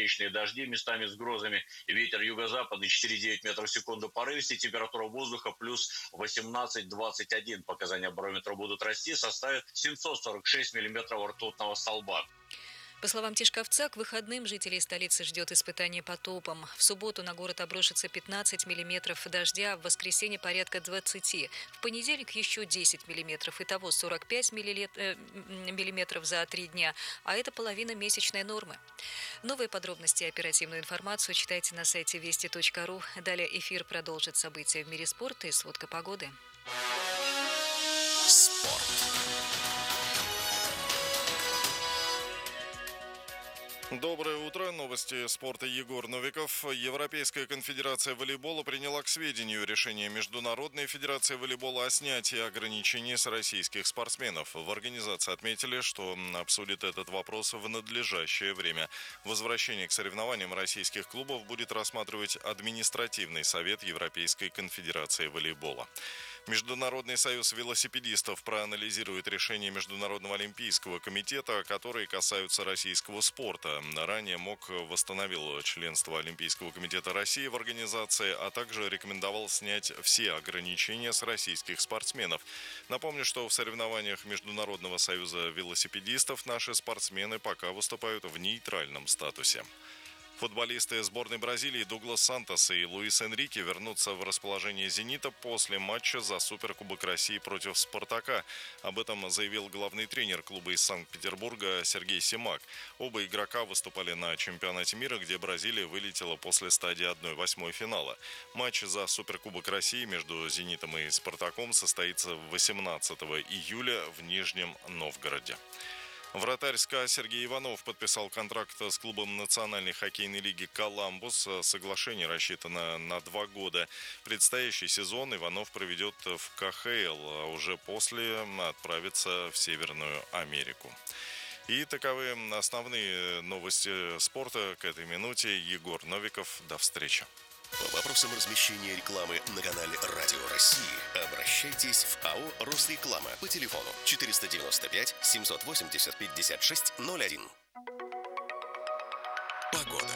кратковременные дожди, местами с грозами. Ветер юго-западный 4,9 метров в секунду порывистый. Температура воздуха плюс 18-21. Показания барометра будут расти, составит 746 миллиметров ртутного столба. По словам Тишковца, к выходным жителей столицы ждет испытание потопом. В субботу на город обрушится 15 миллиметров дождя, в воскресенье порядка 20. В понедельник еще 10 миллиметров. Итого 45 миллиметров за 3 дня. А это половина месячной нормы. Новые подробности и оперативную информацию читайте на сайте вести.ру. Далее эфир продолжит события в мире спорта и сводка погоды. Спорт. Доброе утро. Новости спорта. Егор Новиков. Европейская конфедерация волейбола приняла к сведению решение Международной федерации волейбола о снятии ограничений с российских спортсменов. В организации отметили, что обсудит этот вопрос в надлежащее время. Возвращение к соревнованиям российских клубов будет рассматривать Административный совет Европейской конфедерации волейбола. Международный союз велосипедистов проанализирует решения Международного олимпийского комитета, которые касаются российского спорта. Ранее МОК восстановил членство Олимпийского комитета России в организации, а также рекомендовал снять все ограничения с российских спортсменов. Напомню, что в соревнованиях Международного союза велосипедистов наши спортсмены пока выступают в нейтральном статусе. Футболисты сборной Бразилии Дуглас Сантос и Луис Энрике вернутся в расположение «Зенита» после матча за Суперкубок России против «Спартака». Об этом заявил главный тренер клуба из Санкт-Петербурга Сергей Симак. Оба игрока выступали на чемпионате мира, где Бразилия вылетела после стадии 1/8 финала. Матч за Суперкубок России между «Зенитом» и «Спартаком» состоится 18 июля в Нижнем Новгороде. Вратарь СКА Сергей Иванов подписал контракт с клубом Национальной хоккейной лиги «Коламбус». Соглашение рассчитано на 2 года. Предстоящий сезон Иванов проведет в КХЛ, а уже после отправится в Северную Америку. И таковы основные новости спорта к этой минуте. Егор Новиков. До встречи. По вопросам размещения рекламы на канале Радио России обращайтесь в АО «Росреклама» по телефону 495 780 56 01. Погода.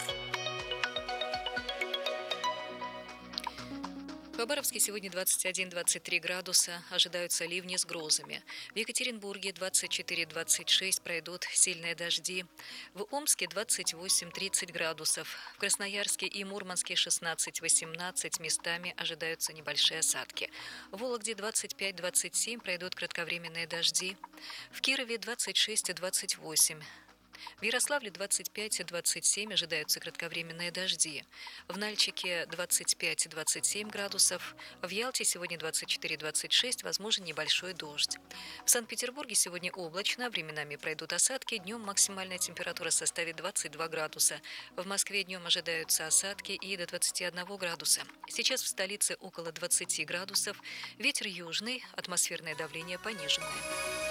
В Хабаровске сегодня 21-23 градуса, ожидаются ливни с грозами. В Екатеринбурге 24-26 пройдут сильные дожди. В Омске 28-30 градусов. В Красноярске и Мурманске 16-18 местами ожидаются небольшие осадки. В Вологде 25-27 пройдут кратковременные дожди. В Кирове 26-28. В Ярославле 25-27 ожидаются кратковременные дожди. В Нальчике 25-27 градусов. В Ялте сегодня 24-26, возможен небольшой дождь. В Санкт-Петербурге сегодня облачно, временами пройдут осадки. Днем максимальная температура составит 22 градуса. В Москве днем ожидаются осадки и до 21 градуса. Сейчас в столице около 20 градусов. Ветер южный, атмосферное давление пониженное.